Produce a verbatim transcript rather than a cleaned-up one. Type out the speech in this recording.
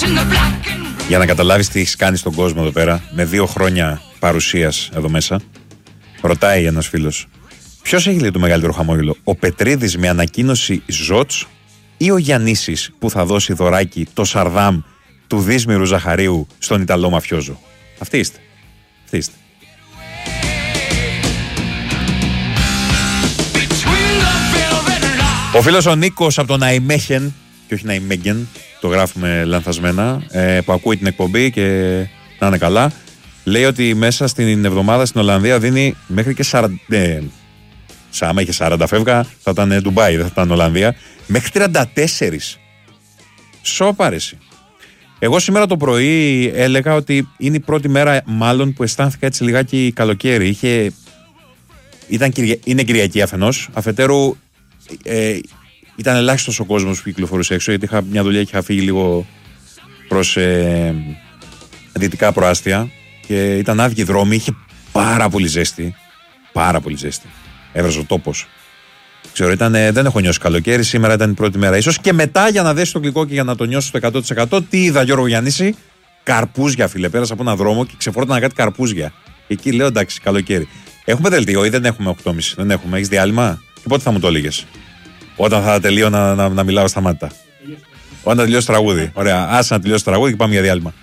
Για να καταλάβεις τι έχεις κάνει στον κόσμο εδώ πέρα, με δύο χρόνια παρουσίας εδώ μέσα, ρωτάει ένας φίλος, ποιος έχει λέει το μεγαλύτερο χαμόγελο, ο Πετρίδης με ανακοίνωση Ζοτς ή ο Γιαννίσης που θα δώσει δωράκι το Σαρδάμ του Δύσμηρου Ζαχαρίου στον Ιταλό μαφιόζο? Αυτοί είστε. Αυτοί είστε. Ο φίλος ο Νίκος από τον Ναϊμέχεν, και όχι Ναϊμέγγεν, το γράφουμε λανθασμένα, ε, που ακούει την εκπομπή και να είναι καλά, λέει ότι μέσα στην εβδομάδα στην Ολλανδία δίνει μέχρι και σαράντα. Ε, άμα είχε σαράντα φεύγα, θα ήταν Ντουμπάι, δεν θα ήταν Ολλανδία. Μέχρι τριάντα τέσσερα. Σοπαρέσει. Εγώ σήμερα το πρωί έλεγα ότι είναι η πρώτη μέρα, μάλλον, που αισθάνθηκα έτσι λιγάκι καλοκαίρι. Είχε, ήταν, είναι Κυριακή αφενός. Αφετέρου, ε, ήταν ελάχιστος ο κόσμος που κυκλοφορούσε έξω, γιατί είχα μια δουλειά και είχα φύγει λίγο προς ε, δυτικά προάστια και ήταν άδειοι δρόμοι. Είχε πάρα πολύ ζέστη. Πάρα πολύ ζέστη. Έβραζε ο τόπος. Ξέρω, ήταν, ε, δεν έχω νιώσει καλοκαίρι. Σήμερα ήταν η πρώτη μέρα. Ίσως και μετά, για να δέσει το γλυκό και για να το νιώσω στο εκατό τοις εκατό, τι είδα, Γιώργο Γιαννίση? Καρπούζια, φίλε. Πέρασα από έναν δρόμο και ξεφόρτανα κάτι καρπούζια. Και εκεί λέω εντάξει, καλοκαίρι. Έχουμε δελτίο ή δεν έχουμε οκτώ και μισή? Δεν έχουμε. Έχεις διάλειμμα? Και πότε θα μου το έλεγες? Όταν θα τελείω να, να, να μιλάω σταμάτητα. Όταν τελειώσει τραγούδι. Ωραία. Άσε να τελειώσει τραγούδι και πάμε για διάλειμμα.